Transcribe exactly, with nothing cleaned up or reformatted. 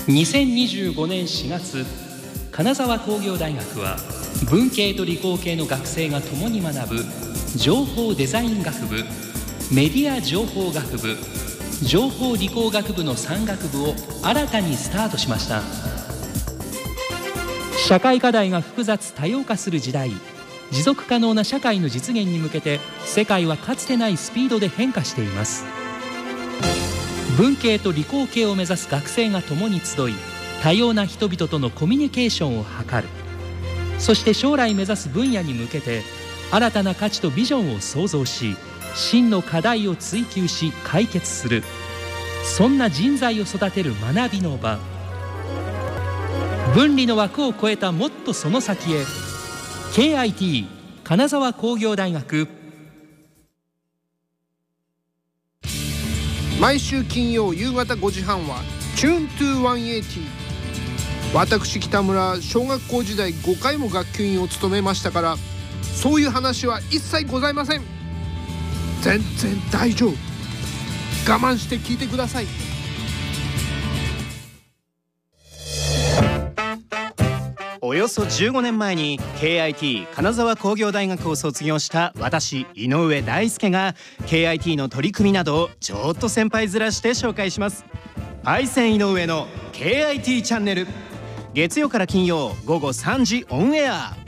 にせんにじゅうごねんしがつ、金沢工業大学は文系と理工系の学生が共に学ぶ情報デザイン学部、メディア情報学部、情報理工学部のさん学部を新たにスタートしました。社会課題が複雑多様化する時代、持続可能な社会の実現に向けて世界はかつてないスピードで変化しています。文系と理工系を目指す学生が共に集い、多様な人々とのコミュニケーションを図る。そして将来目指す分野に向けて新たな価値とビジョンを創造し、真の課題を追求し解決する、そんな人材を育てる学びの場。分離の枠を超えたもっとその先へ。 ケーアイティー 金沢工業大学。 毎週金曜夕方ごじはんはチューントゥーひゃくはちじゅう。私北村、小学校時代ごかいも学級委員を務めましたから、そういう話は一切ございません。全然大丈夫。我慢して聞いてください。 およそじゅうごねんまえに ケーアイティー 金沢工業大学を卒業した私井上大輔が ケーアイティー の取り組みなどをちょっと先輩面して紹介します。パイセン井上の ケーアイティー チャンネル、月曜から金曜午後さんじオンエア。